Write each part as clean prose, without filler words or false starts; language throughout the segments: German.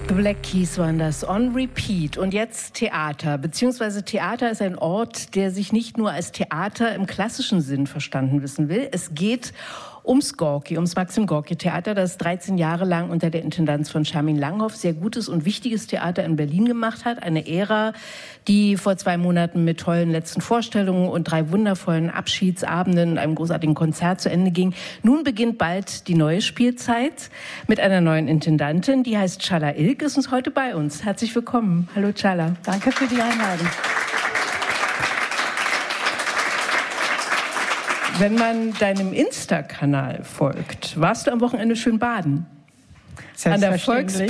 The Black Keys waren das, on repeat. Und jetzt Theater, beziehungsweise Theater ist ein Ort, der sich nicht nur als Theater im klassischen Sinn verstanden wissen will. Es geht ums Gorki, ums Maxim-Gorki-Theater, das 13 Jahre lang unter der Intendanz von Sharmin Langhoff sehr gutes und wichtiges Theater in Berlin gemacht hat. Eine Ära, die vor 2 Monaten mit tollen letzten Vorstellungen und 3 wundervollen Abschiedsabenden und einem großartigen Konzert zu Ende ging. Nun beginnt bald die neue Spielzeit mit einer neuen Intendantin, die heißt Çağla İlk, ist uns heute bei uns. Herzlich willkommen. Hallo Çağla. Danke für die Einladung. Wenn man deinem Insta-Kanal folgt, warst du am Wochenende schön baden? An der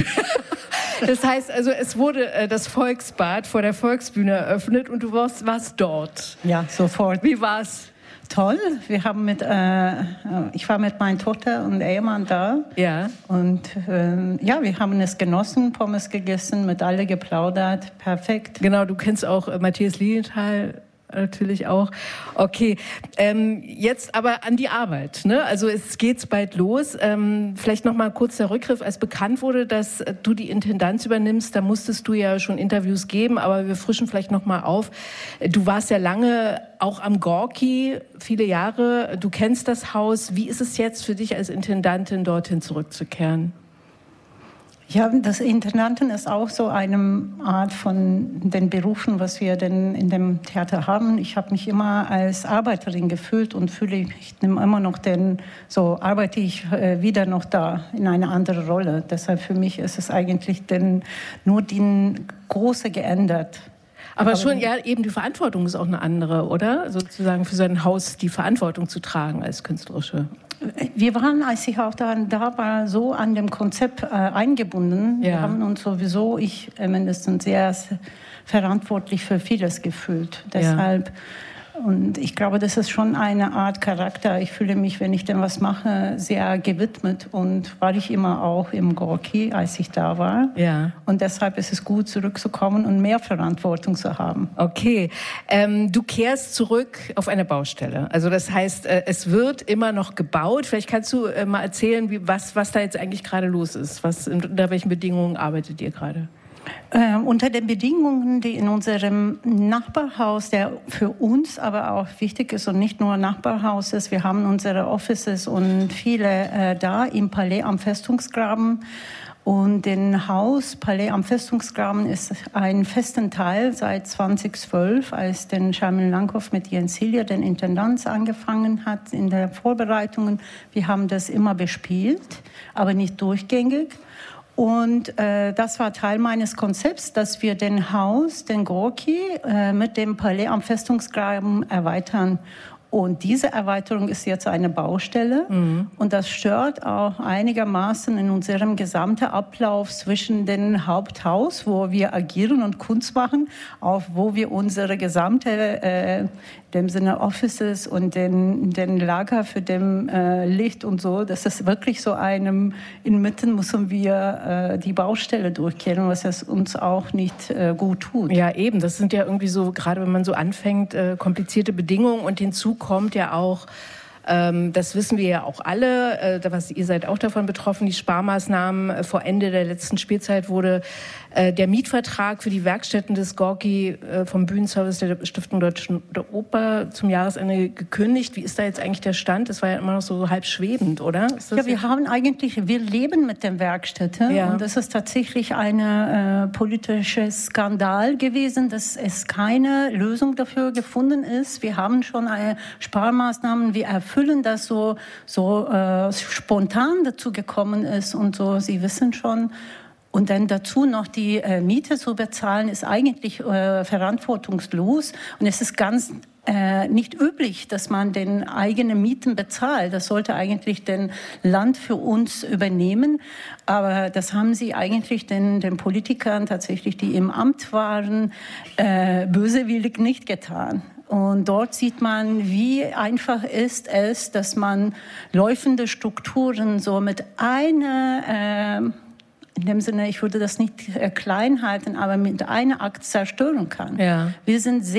Das heißt also, es wurde das Volksbad vor der Volksbühne eröffnet und du warst dort. Ja, sofort. Wie war's? Toll. Wir haben ich war mit meiner Tochter und Ehemann da. Ja. Und wir haben es genossen, Pommes gegessen, mit alle geplaudert. Perfekt. Genau, du kennst auch Matthias Lilienthal. Natürlich auch. Okay, jetzt aber an die Arbeit. Ne? Also es geht bald los. Vielleicht noch mal kurz der Rückgriff. Als bekannt wurde, dass du die Intendanz übernimmst, da musstest du ja schon Interviews geben, aber wir frischen vielleicht noch mal auf. Du warst ja lange auch am Gorki, viele Jahre. Du kennst das Haus. Wie ist es jetzt für dich als Intendantin, dorthin zurückzukehren? Ja, das Intendanten ist auch so eine Art von den Berufen, was wir denn in dem Theater haben. Ich habe mich immer als Arbeiterin gefühlt und fühle mich immer noch arbeite ich wieder noch da in eine andere Rolle. Deshalb für mich ist es eigentlich nur die Große geändert. Aber schon, ja, eben die Verantwortung ist auch eine andere, oder? Sozusagen für sein Haus die Verantwortung zu tragen als künstlerische. Wir waren, als ich auch da war, so an dem Konzept eingebunden. Ja. Wir haben uns sowieso, ich mindestens, sehr verantwortlich für vieles gefühlt. Deshalb, und ich glaube, das ist schon eine Art Charakter. Ich fühle mich, wenn ich denn was mache, sehr gewidmet. Und war ich immer auch im Gorki, als ich da war. Ja. Und deshalb ist es gut, zurückzukommen und mehr Verantwortung zu haben. Okay. Du kehrst zurück auf eine Baustelle. Also das heißt, es wird immer noch gebaut. Vielleicht kannst du mal erzählen, was da jetzt eigentlich gerade los ist. Unter welchen Bedingungen arbeitet ihr gerade? Unter den Bedingungen, die in unserem Nachbarhaus, der für uns aber auch wichtig ist und nicht nur Nachbarhaus ist, wir haben unsere Offices und viele da im Palais am Festungsgraben. Und den Haus Palais am Festungsgraben ist ein festen Teil seit 2012, als den Sharmin Langhoff mit Jens Hillier, den Intendanz, angefangen hat in der Vorbereitungen. Wir haben das immer bespielt, aber nicht durchgängig. Und das war Teil meines Konzepts, dass wir den Gorki, mit dem Palais am Festungsgraben erweitern. Und diese Erweiterung ist jetzt eine Baustelle. Mhm. Und das stört auch einigermaßen in unserem gesamten Ablauf zwischen dem Haupthaus, wo wir agieren und Kunst machen, auf wo wir unsere gesamte, dem Sinne Offices und den Lager für dem Licht und so. Das ist wirklich so inmitten müssen wir die Baustelle durchkehren, was es uns auch nicht gut tut. Ja, eben. Das sind ja irgendwie so, gerade wenn man so anfängt, komplizierte Bedingungen, und hinzu kommt ja auch, das wissen wir ja auch alle, ihr seid auch davon betroffen, die Sparmaßnahmen. Vor Ende der letzten Spielzeit wurde der Mietvertrag für die Werkstätten des Gorki vom Bühnenservice der Stiftung Deutsche Oper zum Jahresende gekündigt. Wie ist da jetzt eigentlich der Stand? Das war ja immer noch so halb schwebend, oder? Ja, wir leben mit den Werkstätten. Ja. Und das ist tatsächlich ein politischer Skandal gewesen, dass es keine Lösung dafür gefunden ist. Wir haben schon Sparmaßnahmen, wir erfüllen das so spontan dazu gekommen ist und so. Sie wissen schon. Und dann dazu noch die Miete zu bezahlen, ist eigentlich verantwortungslos. Und es ist ganz nicht üblich, dass man den eigenen Mieten bezahlt. Das sollte eigentlich den Land für uns übernehmen. Aber das haben sie eigentlich den Politikern tatsächlich, die im Amt waren, böswillig nicht getan. Und dort sieht man, wie einfach ist es, dass man laufende Strukturen so mit in dem Sinne, ich würde das nicht klein halten, aber mit einem Akt zerstören kann. Ja. Wir sind sehr